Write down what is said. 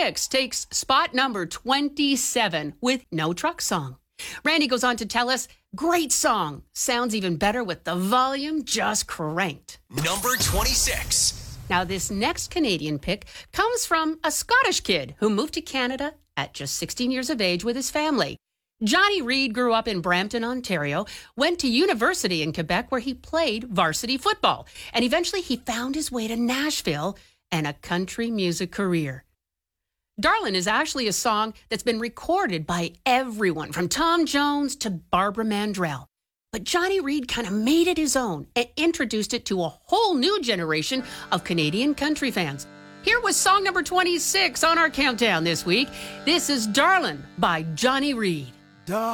26 takes spot number 27 with No Truck Song. Randy goes on to tell us, great song. Sounds even better with the volume just cranked. Number 26. Now, this next Canadian pick comes from a Scottish kid who moved to Canada at just 16 years of age with his family. Johnny Reid grew up in Brampton, Ontario, went to university in Quebec where he played varsity football, and eventually he found his way to Nashville and a country music career. Darlin' is actually a song that's been recorded by everyone from Tom Jones to Barbara Mandrell. But Johnny Reid kind of made it his own and introduced it to a whole new generation of Canadian country fans. Here was song number 26 on our countdown this week. This is Darlin' by Johnny Reid.